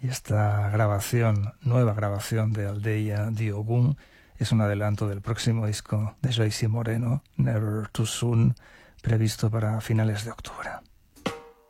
Y esta grabación, nueva grabación de Aldeia de Ogún, es un adelanto del próximo disco de Joyce Moreno, Never Too Soon, previsto para finales de octubre.